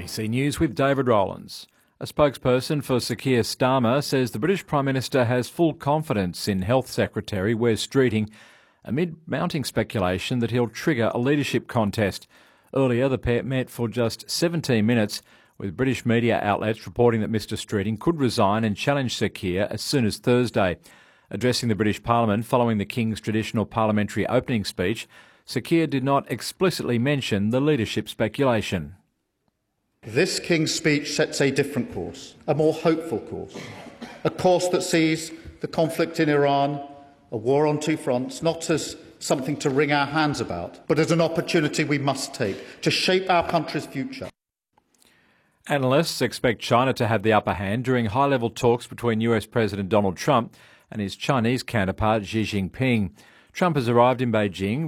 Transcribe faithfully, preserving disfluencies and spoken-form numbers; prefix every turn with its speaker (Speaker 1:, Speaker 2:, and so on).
Speaker 1: A B C News with David Rowlands. A spokesperson for Sir Keir Starmer says the British Prime Minister has full confidence in Health Secretary Wes Streeting amid mounting speculation that he'll trigger a leadership contest. Earlier, the pair met for just seventeen minutes, with British media outlets reporting that Mr Streeting could resign and challenge Sir Keir as soon as Thursday. Addressing the British Parliament following the King's traditional parliamentary opening speech, Sir Keir did not explicitly mention the leadership speculation.
Speaker 2: This King's speech sets a different course, a more hopeful course, a course that sees the conflict in Iran, a war on two fronts, not as something to wring our hands about, but as an opportunity we must take to shape our country's future.
Speaker 1: Analysts expect China to have the upper hand during high-level talks between U S President Donald Trump and his Chinese counterpart Xi Jinping. Trump has arrived in Beijing